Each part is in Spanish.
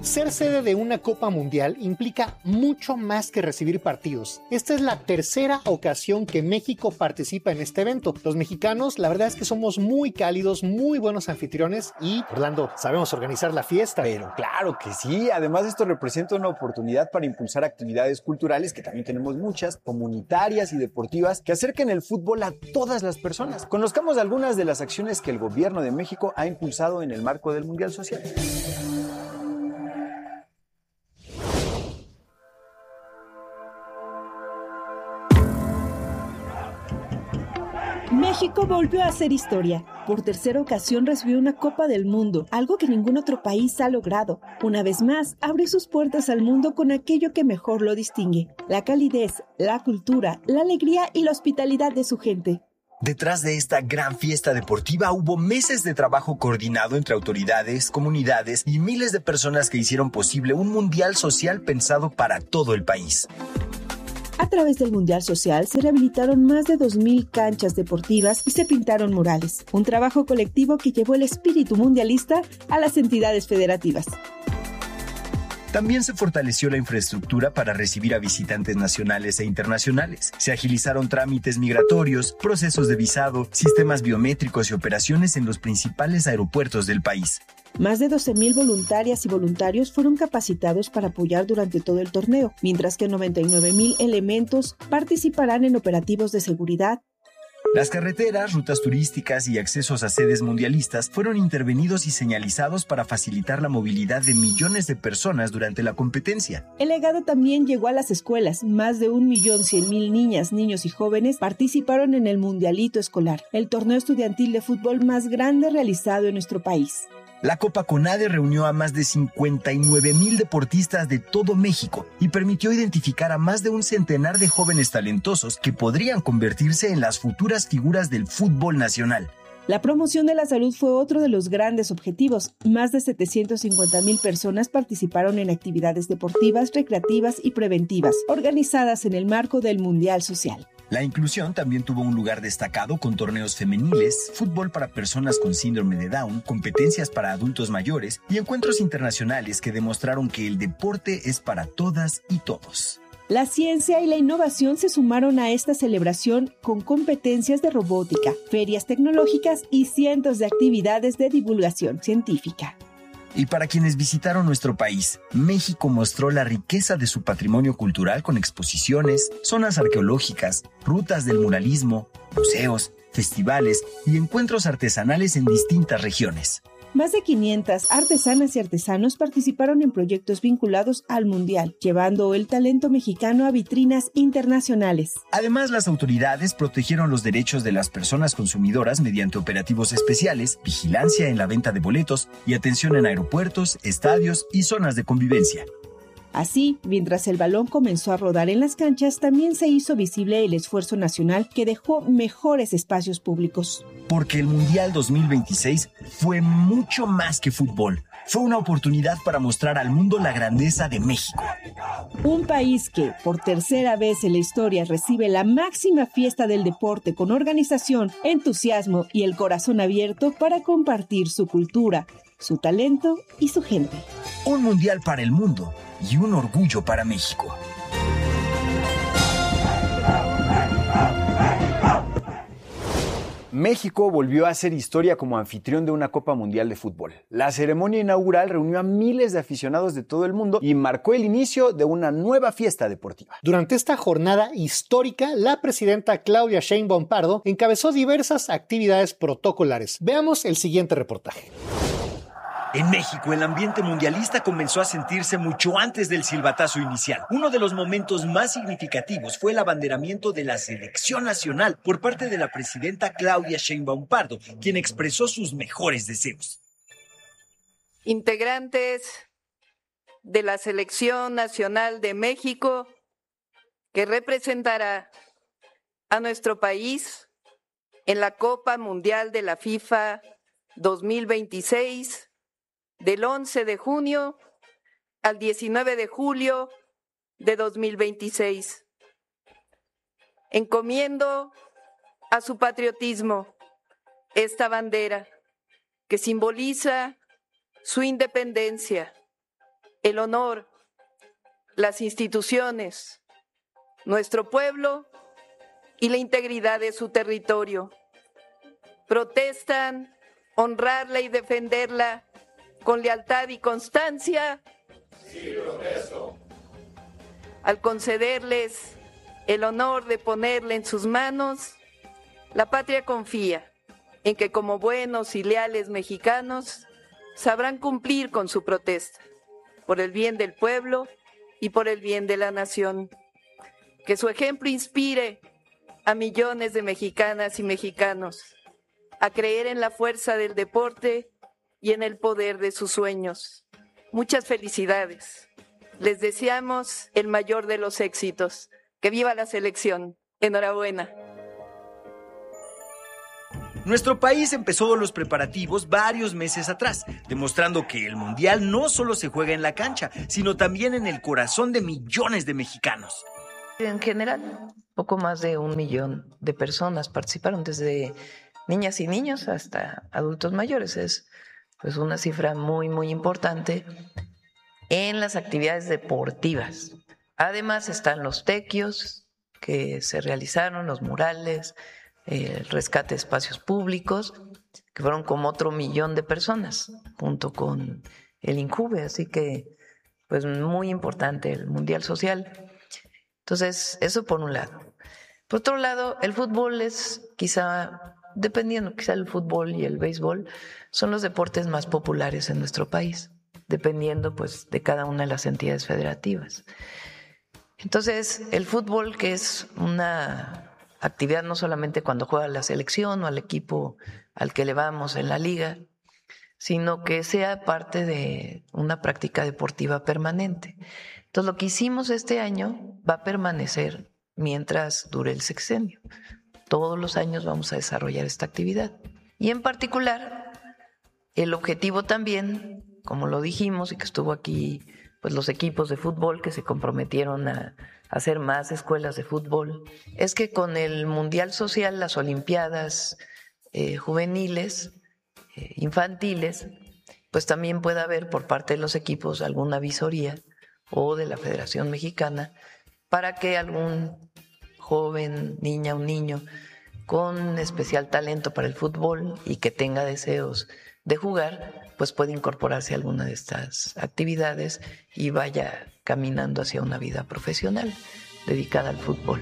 Ser sede de una Copa Mundial implica mucho más que recibir partidos. Esta es la tercera ocasión que México participa en este evento. Los mexicanos, la verdad es que somos muy cálidos, muy buenos anfitriones y, Orlando, sabemos organizar la fiesta. Pero claro que sí, además esto representa una oportunidad para impulsar actividades culturales, que también tenemos muchas, comunitarias y deportivas, que acerquen el fútbol a todas las personas. Conozcamos algunas de las acciones que el gobierno de México ha impulsado en el marco del Mundial Social. México volvió a hacer historia. Por tercera ocasión recibió una Copa del Mundo, algo que ningún otro país ha logrado. Una vez más, abrió sus puertas al mundo con aquello que mejor lo distingue: la calidez, la cultura, la alegría y la hospitalidad de su gente. Detrás de esta gran fiesta deportiva hubo meses de trabajo coordinado entre autoridades, comunidades y miles de personas que hicieron posible un mundial social pensado para todo el país. A través del Mundial Social se rehabilitaron más de 2,000 canchas deportivas y se pintaron murales, un trabajo colectivo que llevó el espíritu mundialista a las entidades federativas. También se fortaleció la infraestructura para recibir a visitantes nacionales e internacionales. Se agilizaron trámites migratorios, procesos de visado, sistemas biométricos y operaciones en los principales aeropuertos del país. Más de 12,000 voluntarias y voluntarios fueron capacitados para apoyar durante todo el torneo, mientras que 99,000 elementos participarán en operativos de seguridad. Las carreteras, rutas turísticas y accesos a sedes mundialistas fueron intervenidos y señalizados para facilitar la movilidad de millones de personas durante la competencia. El legado también llegó a las escuelas. Más de 1,100,000 niñas, niños y jóvenes participaron en el Mundialito Escolar, el torneo estudiantil de fútbol más grande realizado en nuestro país. La Copa CONADE reunió a más de 59,000 deportistas de todo México y permitió identificar a más de un centenar de jóvenes talentosos que podrían convertirse en las futuras figuras del fútbol nacional. La promoción de la salud fue otro de los grandes objetivos. Más de 750,000 personas participaron en actividades deportivas, recreativas y preventivas, organizadas en el marco del Mundial Social. La inclusión también tuvo un lugar destacado con torneos femeniles, fútbol para personas con síndrome de Down, competencias para adultos mayores y encuentros internacionales que demostraron que el deporte es para todas y todos. La ciencia y la innovación se sumaron a esta celebración con competencias de robótica, ferias tecnológicas y cientos de actividades de divulgación científica. Y para quienes visitaron nuestro país, México mostró la riqueza de su patrimonio cultural con exposiciones, zonas arqueológicas, rutas del muralismo, museos, festivales y encuentros artesanales en distintas regiones. Más de 500 artesanas y artesanos participaron en proyectos vinculados al Mundial, llevando el talento mexicano a vitrinas internacionales. Además, las autoridades protegieron los derechos de las personas consumidoras mediante operativos especiales, vigilancia en la venta de boletos y atención en aeropuertos, estadios y zonas de convivencia. Así, mientras el balón comenzó a rodar en las canchas, también se hizo visible el esfuerzo nacional que dejó mejores espacios públicos. Porque el Mundial 2026 fue mucho más que fútbol. Fue una oportunidad para mostrar al mundo la grandeza de México. Un país que, por tercera vez en la historia, recibe la máxima fiesta del deporte con organización, entusiasmo y el corazón abierto para compartir su cultura, su talento y su gente. Un mundial para el mundo y un orgullo para México. México volvió a hacer historia como anfitrión de una Copa Mundial de Fútbol. La ceremonia inaugural reunió a miles de aficionados de todo el mundo y marcó el inicio de una nueva fiesta deportiva. Durante esta jornada histórica, la presidenta Claudia Sheinbaum Pardo encabezó diversas actividades protocolares. Veamos el siguiente reportaje. En México, el ambiente mundialista comenzó a sentirse mucho antes del silbatazo inicial. Uno de los momentos más significativos fue el abanderamiento de la selección nacional por parte de la presidenta Claudia Sheinbaum Pardo, quien expresó sus mejores deseos. Integrantes de la Selección Nacional de México, que representará a nuestro país en la Copa Mundial de la FIFA 2026, del 11 de junio al 19 de julio de 2026. Encomiendo a su patriotismo esta bandera que simboliza su independencia, el honor, las instituciones, nuestro pueblo y la integridad de su territorio. Protestan honrarla y defenderla con lealtad y constancia. Sí, protesto. Al concederles el honor de ponerla en sus manos, la patria confía en que como buenos y leales mexicanos sabrán cumplir con su protesta por el bien del pueblo y por el bien de la nación. Que su ejemplo inspire a millones de mexicanas y mexicanos a creer en la fuerza del deporte y en el poder de sus sueños. Muchas felicidades. Les deseamos el mayor de los éxitos. ¡Que viva la selección! Enhorabuena. Nuestro país empezó los preparativos varios meses atrás, demostrando que el Mundial no solo se juega en la cancha, sino también en el corazón de millones de mexicanos. En general, poco más de 1 millón de personas participaron, desde niñas y niños hasta adultos mayores. Es pues una cifra muy, muy importante en las actividades deportivas. Además están los tequios que se realizaron, los murales, el rescate de espacios públicos, que fueron como otro 1 millón de personas, junto con el INJUVE, así que pues muy importante el Mundial Social. Entonces, eso por un lado. Por otro lado, el fútbol es quizá el fútbol y el béisbol son los deportes más populares en nuestro país, dependiendo pues de cada una de las entidades federativas. Entonces, el fútbol, que es una actividad no solamente cuando juega la selección o al equipo al que le vamos en la liga, sino que sea parte de una práctica deportiva permanente. Entonces, lo que hicimos este año va a permanecer mientras dure el sexenio. Todos los años vamos a desarrollar esta actividad. Y en particular, el objetivo también, como lo dijimos y que estuvo aquí, pues los equipos de fútbol que se comprometieron a hacer más escuelas de fútbol, es que con el Mundial Social, las Olimpiadas juveniles, infantiles, pues también pueda haber por parte de los equipos alguna visoría o de la Federación Mexicana para que algún joven, niña o niño con especial talento para el fútbol y que tenga deseos de jugar, pues puede incorporarse a alguna de estas actividades y vaya caminando hacia una vida profesional dedicada al fútbol.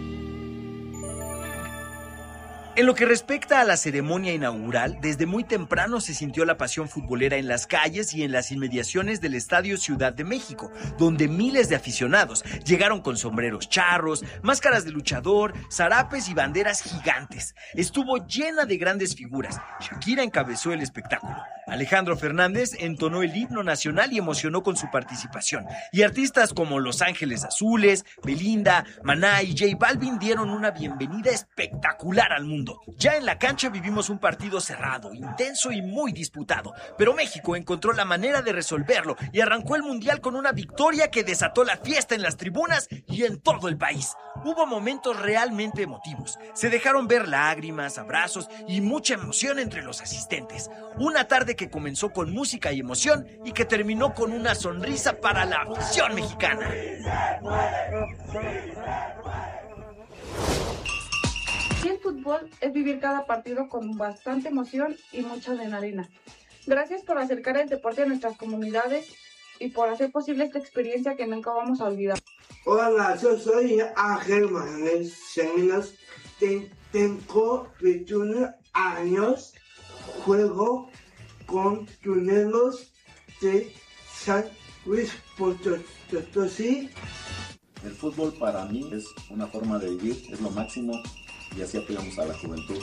En lo que respecta a la ceremonia inaugural, desde muy temprano se sintió la pasión futbolera en las calles y en las inmediaciones del Estadio Ciudad de México, donde miles de aficionados llegaron con sombreros charros, máscaras de luchador, zarapes y banderas gigantes. Estuvo llena de grandes figuras. Shakira encabezó el espectáculo. Alejandro Fernández entonó el himno nacional y emocionó con su participación. Y artistas como Los Ángeles Azules, Belinda, Maná y J Balvin dieron una bienvenida espectacular al mundo. Ya en la cancha vivimos un partido cerrado, intenso y muy disputado, pero México encontró la manera de resolverlo y arrancó el Mundial con una victoria que desató la fiesta en las tribunas y en todo el país. Hubo momentos realmente emotivos. Se dejaron ver lágrimas, abrazos y mucha emoción entre los asistentes. Una tarde que comenzó con música y emoción y que terminó con una sonrisa para la afición mexicana. Y el fútbol es vivir cada partido con bastante emoción y mucha adrenalina. Gracias por acercar el deporte a nuestras comunidades y por hacer posible esta experiencia que nunca vamos a olvidar. Hola, yo soy Ángel Manuel Seminas, tengo 21 años, juego con Tunelos de San Luis Potosí. El fútbol para mí es una forma de vivir, es lo máximo. Y así apoyamos a la juventud.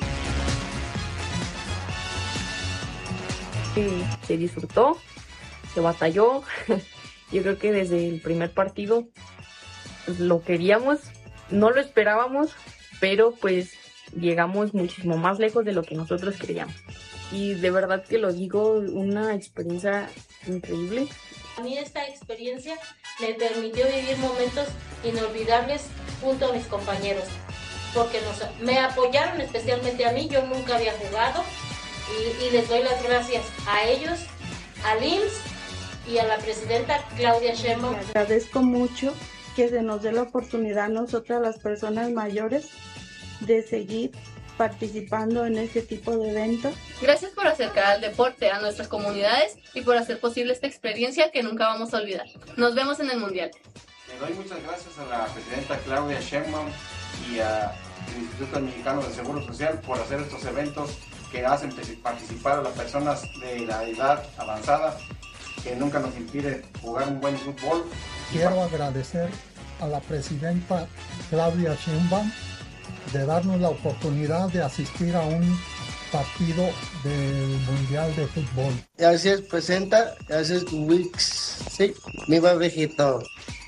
Se disfrutó, se batalló. Yo creo que desde el primer partido lo queríamos, no lo esperábamos, pero pues llegamos muchísimo más lejos de lo que nosotros queríamos. Y de verdad que lo digo, una experiencia increíble. A mí esta experiencia me permitió vivir momentos inolvidables junto a mis compañeros, porque me apoyaron especialmente a mí. Yo nunca había jugado y les doy las gracias a ellos, al IMSS y a la presidenta Claudia Sheinbaum. Agradezco mucho que se nos dé la oportunidad a nosotras, las personas mayores, de seguir participando en este tipo de eventos. Gracias por acercar al deporte a nuestras comunidades y por hacer posible esta experiencia que nunca vamos a olvidar. Nos vemos en el Mundial. Le doy muchas gracias a la presidenta Claudia Sheinbaum y al Instituto Mexicano de Seguro Social por hacer estos eventos que hacen participar a las personas de la edad avanzada, que nunca nos impide jugar un buen fútbol. Quiero agradecer a la presidenta Claudia Sheinbaum de darnos la oportunidad de asistir a un partido del Mundial de Fútbol. Gracias, presidenta. Gracias, Wix. Sí, viva México.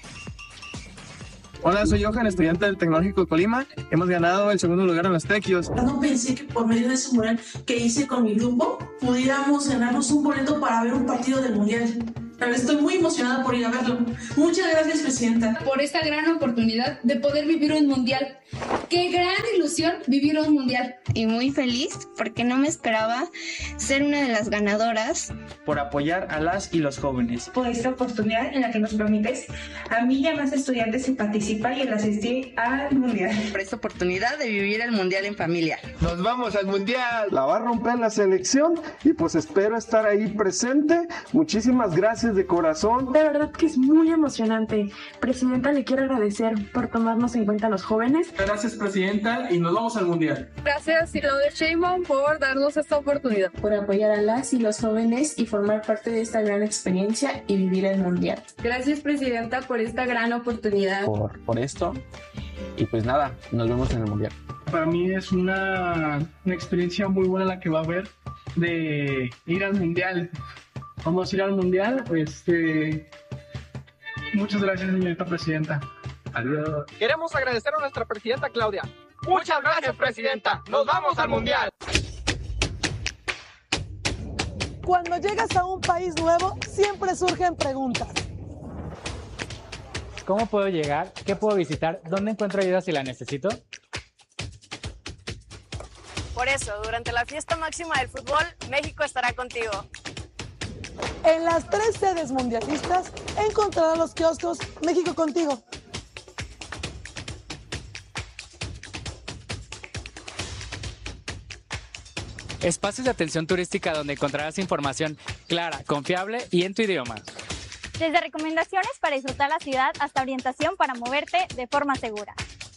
Hola, soy Johan, estudiante del Tecnológico de Colima. Hemos ganado el segundo lugar en los Tequios. No pensé que por medio de ese mural que hice con mi grupo pudiéramos ganarnos un boleto para ver un partido del Mundial. Pero estoy muy emocionada por ir a verlo. Muchas gracias, presidenta. Por esta gran oportunidad de poder vivir un mundial. ¡Qué gran ilusión vivir un mundial! Y muy feliz porque no me esperaba ser una de las ganadoras. Por apoyar a las y los jóvenes. Por esta oportunidad en la que nos permites a mí y a más estudiantes en participar y en asistir al mundial. Por esta oportunidad de vivir el mundial en familia. ¡Nos vamos al mundial! La va a romper la selección y pues espero estar ahí presente. Muchísimas gracias de corazón. De verdad que es muy emocionante. Presidenta, le quiero agradecer por tomarnos en cuenta a los jóvenes. Gracias, presidenta, y nos vamos al mundial. Gracias, Claudia Sheinbaum, por darnos esta oportunidad. Por apoyar a las y los jóvenes y formar parte de esta gran experiencia y vivir el mundial. Gracias, presidenta, por esta gran oportunidad. Por esto. Y pues nada, nos vemos en el mundial. Para mí es una experiencia muy buena la que va a haber de ir al mundial. Vamos a ir al mundial. Muchas gracias, señorita presidenta. Adiós. Queremos agradecer a nuestra presidenta Claudia. Muchas gracias, presidenta. Nos vamos al mundial. Cuando llegas a un país nuevo, siempre surgen preguntas. ¿Cómo puedo llegar? ¿Qué puedo visitar? ¿Dónde encuentro ayuda si la necesito? Por eso, durante la fiesta máxima del fútbol, México estará contigo. En las 3 sedes mundialistas encontrarás los kioscos México Contigo. Espacios de atención turística donde encontrarás información clara, confiable y en tu idioma. Desde recomendaciones para disfrutar la ciudad hasta orientación para moverte de forma segura.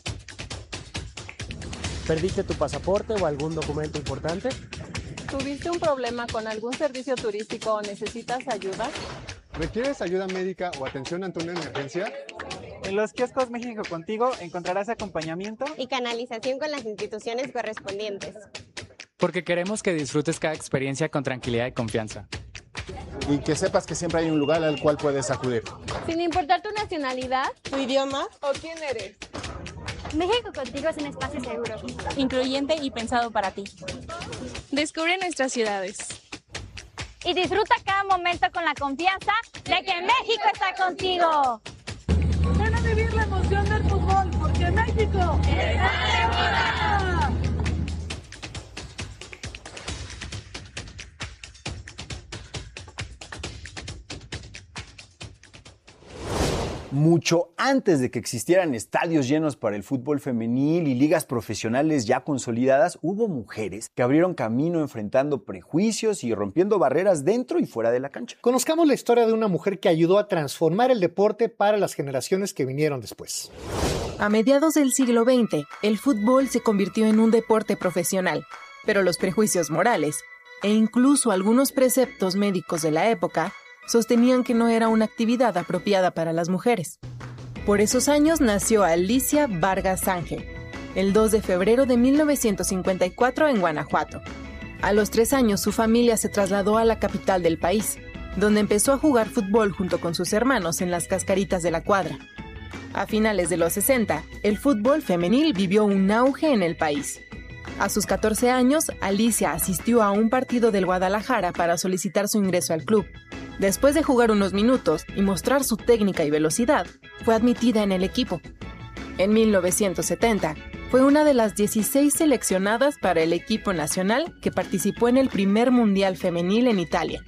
¿Perdiste tu pasaporte o algún documento importante? ¿Tuviste un problema con algún servicio turístico o necesitas ayuda? ¿Requieres ayuda médica o atención ante una emergencia? En los kioscos México Contigo encontrarás acompañamiento y canalización con las instituciones correspondientes. Porque queremos que disfrutes cada experiencia con tranquilidad y confianza. Y que sepas que siempre hay un lugar al cual puedes acudir. Sin importar tu nacionalidad, tu idioma o quién eres. México Contigo es un espacio seguro, incluyente y pensado para ti. Descubre nuestras ciudades. Y disfruta cada momento con la confianza de que México está contigo. Ven a vivir la emoción del fútbol, porque México está de moda. Mucho antes de que existieran estadios llenos para el fútbol femenil y ligas profesionales ya consolidadas, hubo mujeres que abrieron camino enfrentando prejuicios y rompiendo barreras dentro y fuera de la cancha. Conozcamos la historia de una mujer que ayudó a transformar el deporte para las generaciones que vinieron después. A mediados del siglo XX, el fútbol se convirtió en un deporte profesional, pero los prejuicios morales e incluso algunos preceptos médicos de la época sostenían que no era una actividad apropiada para las mujeres. Por esos años nació Alicia Vargas Ángel, el 2 de febrero de 1954 en Guanajuato. A los 3 años su familia se trasladó a la capital del país, donde empezó a jugar fútbol junto con sus hermanos en las cascaritas de la cuadra. A finales de los 60, el fútbol femenil vivió un auge en el país. A sus 14 años, Alicia asistió a un partido del Guadalajara para solicitar su ingreso al club. Después de jugar unos minutos y mostrar su técnica y velocidad, fue admitida en el equipo. En 1970, fue una de las 16 seleccionadas para el equipo nacional que participó en el primer Mundial Femenil en Italia.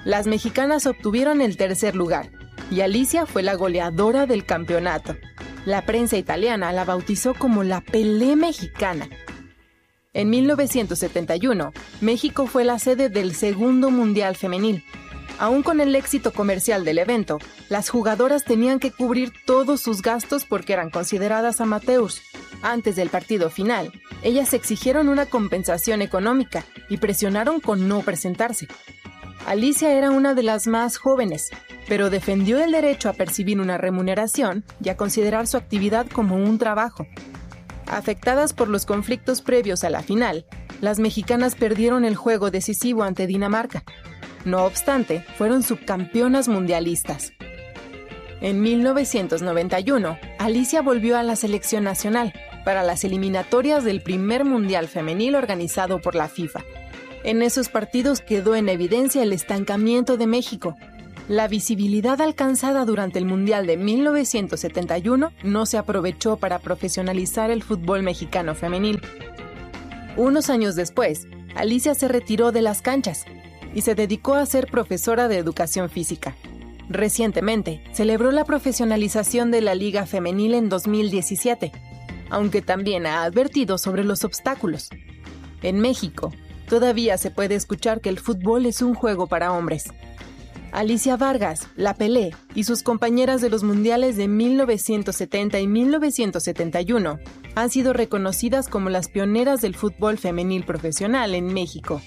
Las mexicanas obtuvieron el tercer lugar y Alicia fue la goleadora del campeonato. La prensa italiana la bautizó como la Pelé mexicana. En 1971, México fue la sede del segundo Mundial Femenil. Aún con el éxito comercial del evento, las jugadoras tenían que cubrir todos sus gastos porque eran consideradas amateurs. Antes del partido final, ellas exigieron una compensación económica y presionaron con no presentarse. Alicia era una de las más jóvenes, pero defendió el derecho a percibir una remuneración y a considerar su actividad como un trabajo. Afectadas por los conflictos previos a la final, las mexicanas perdieron el juego decisivo ante Dinamarca. No obstante, fueron subcampeonas mundialistas. En 1991, Alicia volvió a la selección nacional para las eliminatorias del primer Mundial Femenil organizado por la FIFA. En esos partidos quedó en evidencia el estancamiento de México. La visibilidad alcanzada durante el Mundial de 1971 no se aprovechó para profesionalizar el fútbol mexicano femenil. Unos años después, Alicia se retiró de las canchas y se dedicó a ser profesora de educación física. Recientemente, celebró la profesionalización de la Liga Femenil en 2017, aunque también ha advertido sobre los obstáculos. En México, todavía se puede escuchar que el fútbol es un juego para hombres. Alicia Vargas, la Pelé, y sus compañeras de los mundiales de 1970 y 1971 han sido reconocidas como las pioneras del fútbol femenil profesional en México.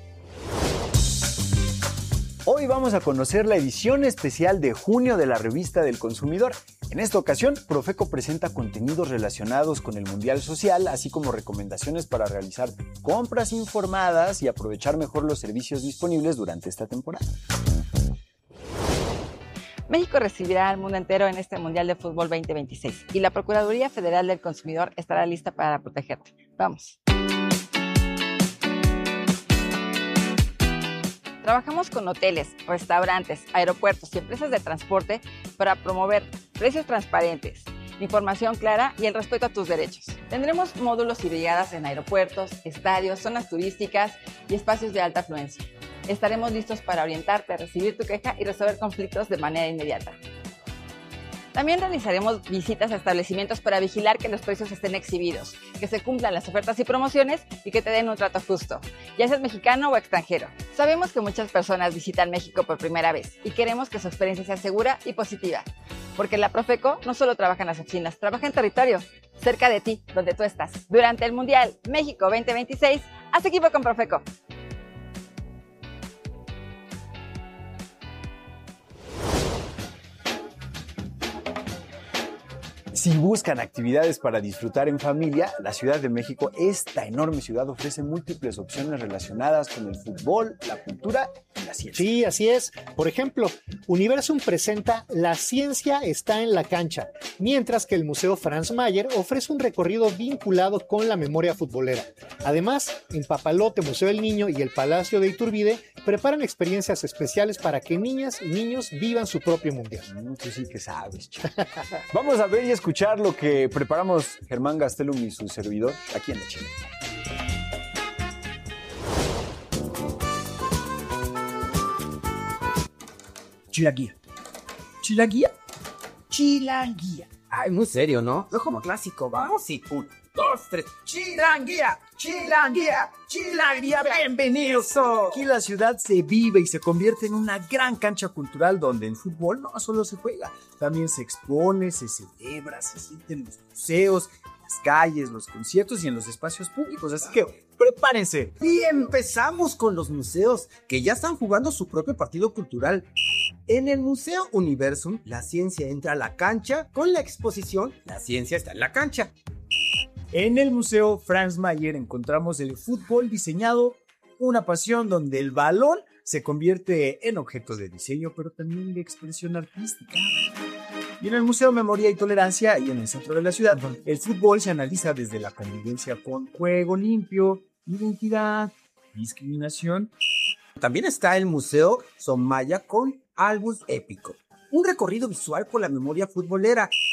Hoy vamos a conocer la edición especial de junio de la Revista del Consumidor. En esta ocasión, Profeco presenta contenidos relacionados con el Mundial Social, así como recomendaciones para realizar compras informadas y aprovechar mejor los servicios disponibles durante esta temporada. México recibirá al mundo entero en este Mundial de Fútbol 2026 y la Procuraduría Federal del Consumidor estará lista para protegerte. Vamos. Trabajamos con hoteles, restaurantes, aeropuertos y empresas de transporte para promover precios transparentes, información clara y el respeto a tus derechos. Tendremos módulos y brigadas en aeropuertos, estadios, zonas turísticas y espacios de alta afluencia. Estaremos listos para orientarte, recibir tu queja y resolver conflictos de manera inmediata. También realizaremos visitas a establecimientos para vigilar que los precios estén exhibidos, que se cumplan las ofertas y promociones y que te den un trato justo, ya seas mexicano o extranjero. Sabemos que muchas personas visitan México por primera vez y queremos que su experiencia sea segura y positiva, porque la Profeco no solo trabaja en las oficinas, trabaja en territorio, cerca de ti, donde tú estás. Durante el Mundial México 2026, haz equipo con Profeco. Si buscan actividades para disfrutar en familia, la Ciudad de México, esta enorme ciudad, ofrece múltiples opciones relacionadas con el fútbol, la cultura y la ciencia. Sí, así es. Por ejemplo, Universum presenta La ciencia está en la cancha, mientras que el Museo Franz Mayer ofrece un recorrido vinculado con la memoria futbolera. Además, en Papalote, Museo del Niño y el Palacio de Iturbide preparan experiencias especiales para que niñas y niños vivan su propio mundial. Tú sí que sabes, chico. Vamos a ver y escuchar lo que preparamos Germán Gastelum y su servidor aquí en La Chilanguía. Chilanguía. Chilanguía. Chilanguía. Ay, muy serio, ¿no? No como clásico. Vamos y 1, 2, 3. Chilanguía. Chilanguía. Chilanguía. Bienvenidos. Aquí la ciudad se vive y se convierte en una gran cancha cultural donde el fútbol no solo se juega, también se expone, se celebra, se siente en los museos, en las calles, los conciertos y en los espacios públicos. Así que prepárense. Y empezamos con los museos que ya están jugando su propio partido cultural. En el Museo Universum, la ciencia entra a la cancha con la exposición La ciencia está en la cancha. En el Museo Franz Mayer encontramos el fútbol diseñado, una pasión donde el balón se convierte en objeto de diseño, pero también de expresión artística. Y en el Museo Memoria y Tolerancia, ahí en el centro de la ciudad, el fútbol se analiza desde la convivencia con juego limpio, identidad, discriminación. También está el Museo Soumaya con Albus Épico, un recorrido visual por la memoria futbolera.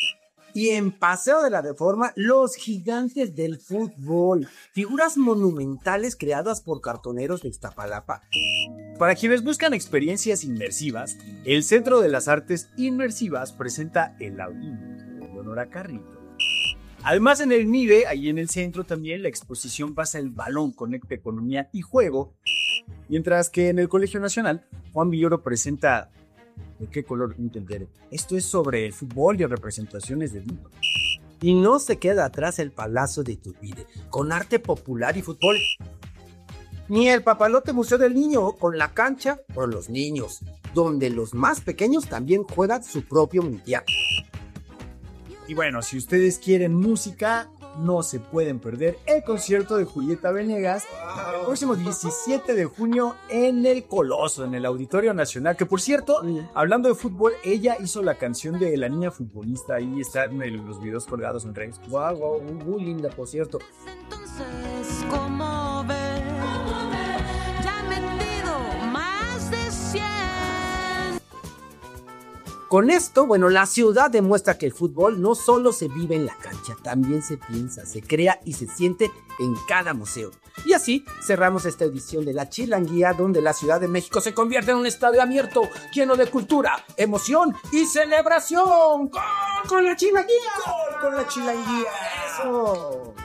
Y en Paseo de la Reforma, los gigantes del fútbol, figuras monumentales creadas por cartoneros de Iztapalapa. Para quienes buscan experiencias inmersivas, el Centro de las Artes Inmersivas presenta el Audímetro de Leonora Carrito. Además, en el NIVE, ahí en el centro también, la exposición Pasa el Balón, Conecta Economía y Juego, mientras que en el Colegio Nacional, Juan Villoro presenta ¿de qué color entender? Esto es sobre el fútbol y representaciones de niños. Y no se queda atrás el Palacio de Iturbide, con arte popular y fútbol. Ni el Papalote Museo del Niño, con la cancha por los niños, donde los más pequeños también juegan su propio mundial. Y bueno, si ustedes quieren música, no se pueden perder el concierto de Julieta Venegas el próximo 17 de junio en el Coloso, en el Auditorio Nacional. Que por cierto, hablando de fútbol, ella hizo la canción de La Niña Futbolista. Ahí están los videos colgados en redes. Wow, muy linda, por cierto. Entonces, ¿cómo ves? Ya he metido más de 100. Con esto, bueno, la ciudad demuestra que el fútbol no solo se vive en la cancha, también se piensa, se crea y se siente en cada museo. Y así cerramos esta edición de La Chilanguía, donde la Ciudad de México se convierte en un estadio abierto, lleno de cultura, emoción y celebración. ¡Con la Chilanguía! ¡Con la Chilanguía! ¡Eso!